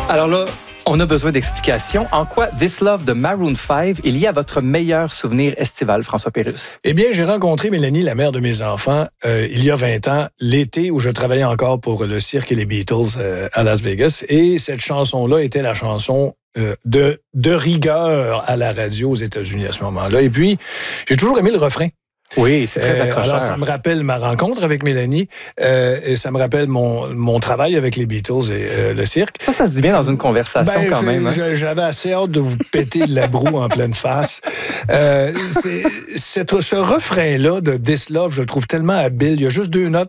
Alors là, on a besoin d'explications. En quoi This Love de Maroon 5 est lié à votre meilleur souvenir estival, François Pérusse? Eh bien, j'ai rencontré Mélanie, la mère de mes enfants, il y a 20 ans, l'été où je travaillais encore pour le cirque et les Beatles à Las Vegas. Et cette chanson-là était la chanson de rigueur à la radio aux États-Unis à ce moment-là. Et puis, j'ai toujours aimé le refrain. Oui, c'est très accrocheur. Alors, ça me rappelle ma rencontre avec Mélanie et ça me rappelle mon travail avec les Beatles et le cirque. Ça se dit bien dans une conversation quand même. Hein? J'avais assez hâte de vous péter de la broue en pleine face. Ce refrain-là de This Love, je le trouve tellement habile. Il y a juste deux notes.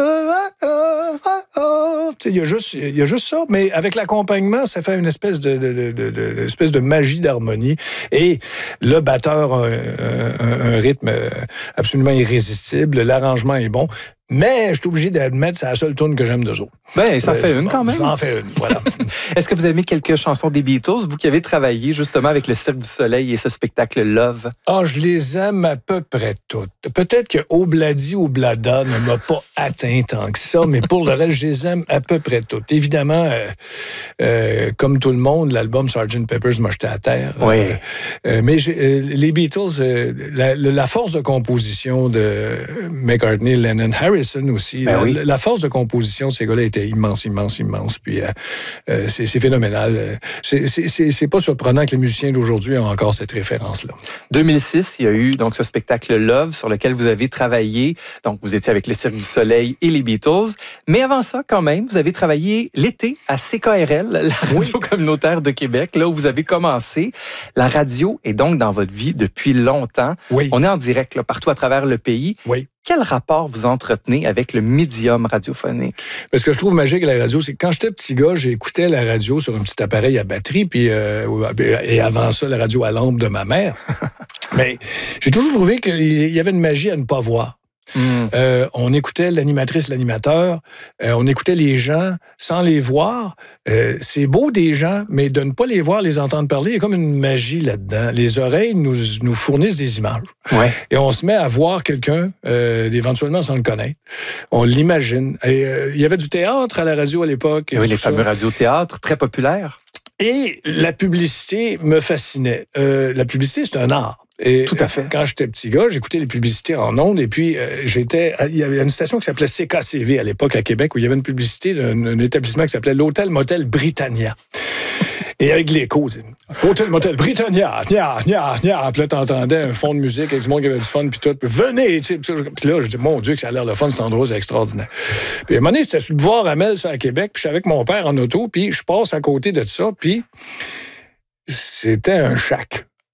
Il y a juste ça, mais avec l'accompagnement, ça fait une espèce de magie d'harmonie. Et le batteur a un rythme absolument irrésistible. L'arrangement est bon. Mais je suis obligé d'admettre que c'est la seule tune que j'aime d'eux autres. Ben, ça fait une quand même. Ça en fait une, voilà. Est-ce que vous aimez quelques chansons des Beatles, vous qui avez travaillé justement avec le Cirque du Soleil et ce spectacle Love? Ah, je les aime à peu près toutes. Peut-être que Obladi Oblada ne m'a pas atteint tant que ça, mais pour le reste, je les aime à peu près toutes. Évidemment, comme tout le monde, l'album Sgt. Pepper's m'a jeté à terre. Oui. Mais les Beatles, la force de composition de McCartney, Lennon, Harrison aussi. Ben oui. La force de composition de ces gars-là était immense. Puis c'est phénoménal. C'est pas surprenant que les musiciens d'aujourd'hui ont encore cette référence-là. 2006, il y a eu donc ce spectacle Love sur lequel vous avez travaillé. Donc, vous étiez avec le Cirque du Soleil et les Beatles. Mais avant ça, quand même, vous avez travaillé l'été à CKRL, la radio communautaire de Québec, là où vous avez commencé. La radio est donc dans votre vie depuis longtemps. Oui. On est en direct là, partout à travers le pays. Oui. Quel rapport vous entretenez avec le médium radiophonique? Ce que je trouve magique à la radio, c'est que quand j'étais petit gars, j'écoutais la radio sur un petit appareil à batterie, puis et avant ça, la radio à lampe de ma mère. Mais j'ai toujours trouvé qu'il y avait une magie à ne pas voir. On écoutait l'animatrice, l'animateur, on écoutait les gens sans les voir. C'est beau des gens, mais de ne pas les voir, les entendre parler, il y a comme une magie là-dedans. Les oreilles nous fournissent des images. Ouais. Et on se met à voir quelqu'un, éventuellement sans le connaître. On l'imagine. Et il y avait du théâtre à la radio à l'époque. Oui, les fameux radiothéâtres, très populaires. Et la publicité me fascinait. La publicité, c'est un art. Et tout à fait. Quand j'étais petit gars, j'écoutais les publicités en ondes et puis il y avait une station qui s'appelait CKCV à l'époque à Québec où il y avait une publicité d'un établissement qui s'appelait l'Hôtel Motel Britannia. Et avec l'écho, Hôtel Motel Britannia, nia. Puis là, t'entendais un fond de musique avec du monde qui avait du fun, puis tout. Puis venez, tu sais. Puis là, je dis, mon Dieu, que ça a l'air le fun, cet endroit, c'est extraordinaire. Puis à un moment donné, c'était sur le boulevard Amel, ça, à Québec, puis je suis avec mon père en auto, puis je passe à côté de ça, puis c'était un shack.